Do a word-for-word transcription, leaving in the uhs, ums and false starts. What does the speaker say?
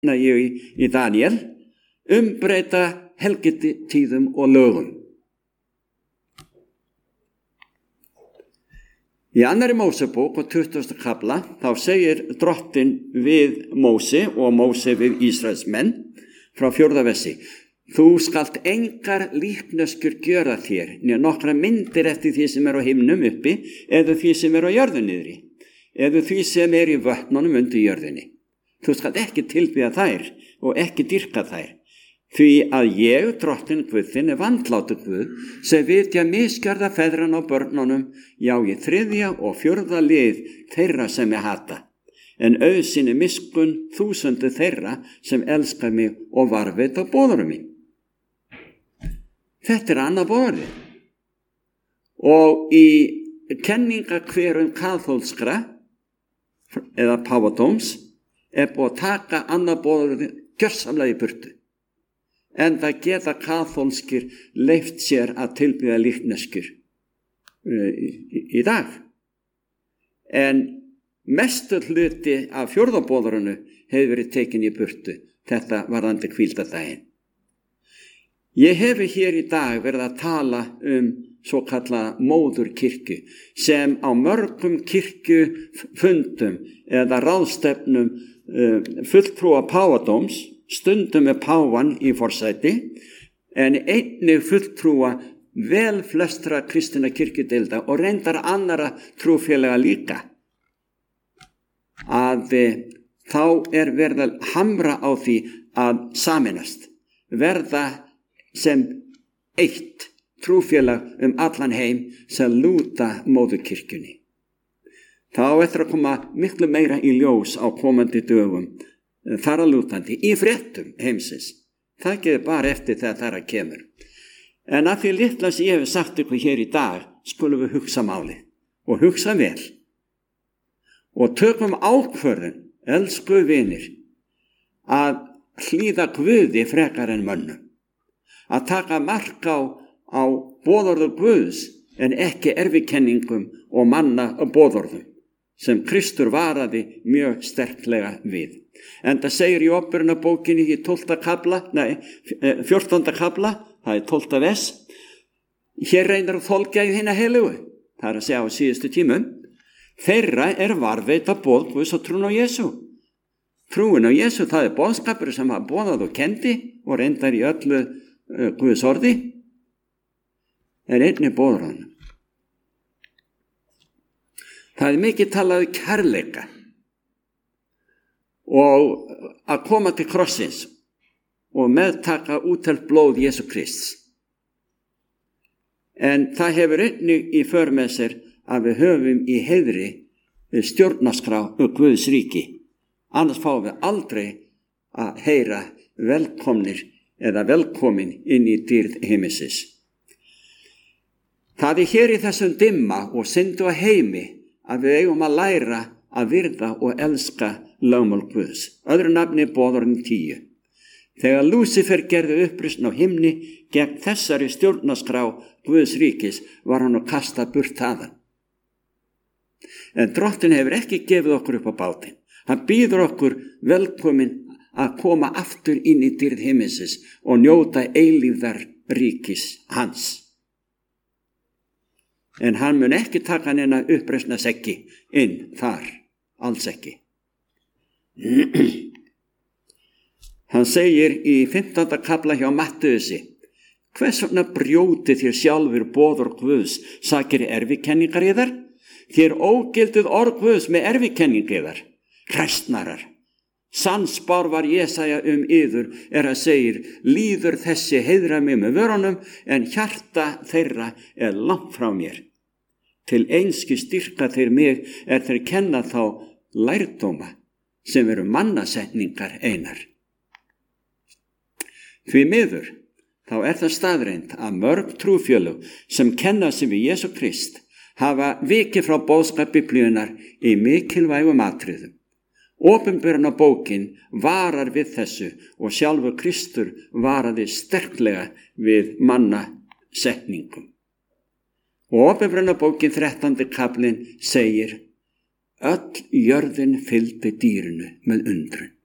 í, í Daniel, umbreyta helgitíðum og lögum. Í annarri Mósebók og tuttugasta kafla þá segir drottinn við Móse og Móse við Ísraels menn frá fjórða versi: Þú skalt engar líkneskjur gjöra þér, né nokkra myndir eftir því sem er á himnum uppi, eða því sem er á jörðu niðri, eða því sem er í vötnunum undir jörðinni. Þú skalt ekki tilbiðja þær og ekki dýrka þær, því að ég, drottinn Guð þinn, er vandlátur Guð, sem vitja misgjörða feðran á börnunum, já í þriðja og fjórða lið þeirra sem ég hata, en auðsýni miskun þúsundu þeirra sem elskar mig og varðveita boðurum mín. Þetta er annað boðorðið. Og í kenningakverum kaþólskra eða páfadóms er búið að taka annað boðorðið gjörsamlega í burtu. En það geta kaþólskir leyft sér að tilbiðja líkneskjur í, í, í dag. En mestur hluti af fjórða boðorðinu hefur verið tekin í burtu. Þetta varðandi hvíldardaginn. Ég hefi hér í dag verið að tala um svo kalla móðurkirkju sem á mörgum kirkjufundum eða ráðstefnum uh, fulltrúa páfadóms, stundum með páfan í forsæti, en einnig fulltrúa vel flestra kristinna kirkjudeilda og reyndar annara trúfélaga líka. Að e, þá er verið að hamra á því að sameinast, verða sem eitt trúfélag um allan heim sem lúta móðurkirkjunni. Þá eftir að koma miklu meira í ljós á komandi dögum, þar að lútandi, í fréttum heimsins. Það getur bara eftir þegar það er að kemur. En að því litla sem ég hef sagt ykkur hér í dag, skulum við hugsa málið og hugsa vel. Og tökum ákvörðun, elsku vinir, að hlýða Guði frekar en mönnum. Að taka mark á, á boðorðu Guðs en ekki erfikenningum og manna boðorðum sem Kristur varaði mjög sterklega við. En það segir í Opinberunarbókinni í tólfta kafla, nei, fjórtánda kafla, það er tólfta vers, hér reynir að þolgja í hina heilugu, það er að segja á síðustu tímum, þeirra er varðveita boð Guðs og trún á Jesú. Trúin á Jesú, það er boðskapur sem hann boðað og kendi og reyndar í öllu Guðs orði, en einnig boður hann. Það er mikið talað um kærleika og að koma til krossins og meðtaka útelt blóð Jesú Krists. En það hefur einnig í för með sér að við höfum í heiðri stjórnarskrá um Guðs ríki. Annars fáum við aldrei að heyra velkomnir eða velkomin inn í dýrð heimisins. Það er hér í þessum dimma og syndu að heimi að við eigum að læra að virða og elska lögmál Guðs. Öðru nafni boðorðin tíu. Þegar Lúsifer gerði uppreisn á himni gegn þessari stjórnarskrá Guðs ríkis var hann að kasta burt þaðan. En drottinn hefur ekki gefið okkur upp á bátinn. Hann býður okkur velkomin að koma aftur inn í dýrð himinsins og njóta eilífðar ríkis hans. En hann mun ekki taka neina uppreisna seggi inn þar, alls ekki. Hann segir í fimmtánda kafla hjá Mattheusi: Hvers vegna brjótið þér sjálfur boðorð Guðs, sakir erfikenningar yðar? Þér ógilduð orð Guðs með erfikenningar yðar, hræstnarar. Sannspár var Jesaja um yður er að segir: líður þessi heiðra mig með vörunum, en hjarta þeirra er langt frá mér. Til einski styrka þeir mig er þeir kenna þá lærdóma sem eru mannasetningar einar. Því miður, þá er það staðreynd að mörg trúfélög sem kenna sig við Jesú Krist hafa vikið frá boðskap Biblíunnar í mikilvægum atriðum. Opinberunarbókin varar við þessu og sjálfur Kristur varaði sterklega við mannasetningum. Og Opinberunarbókin þrettándi kaflinn segir: öll jörðin fylgdi dýrinu með undrun.